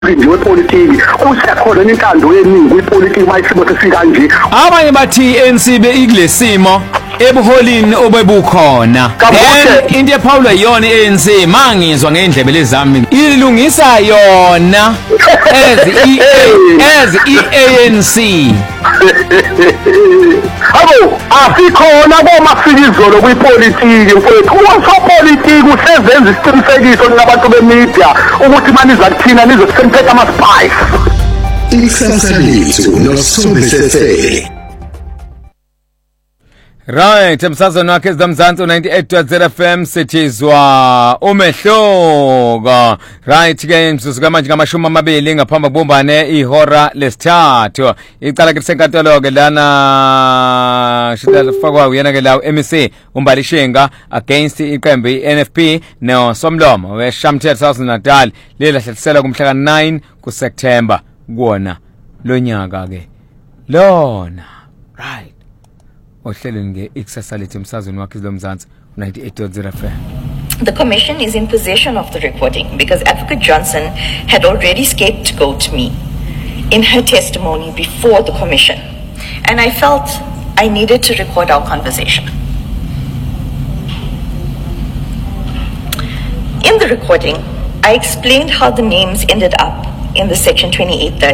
nje wepolitiki kusekhona intando yeningi kwipolitiki mayisimo sesikanje. Abanye bathi ANC beyikulesimo ebuholini obebukhona. Into ephawulwa yiyona ANC mangizwa ngendlebe lezami ilungisa yona as ANC. Abo asikhona komafikizolo kwipolitiki mfowethu. Usopolitiki usezenza isiqinisekiso nabantu bemedia ukuthi maniza kuthina nizosemphetha ama-spice. Ikusasa lethu noSobisese. Right, emsazweni wakhe eZamzansi 98.0 FM sithizwa umehluko. Right ke mzuzu manje ngamashumi amabili ngaphambi kokubumbane ihora lesithathu. Icala ke senkantolo ke lana shidala fakwa uyena ke lawo MEC uMbalishenga against iqembu iNFP no Somlomo weShamthetho South Natal lelahlelisela kumhla ka9 kuSeptember kuona lonyaka ke. Lona. Right. The commission is in possession of the recording because Advocate Johnson had already scapegoated me in her testimony before the commission, and I felt I needed to record our conversation. In the recording, I explained how the names ended up in the Section 28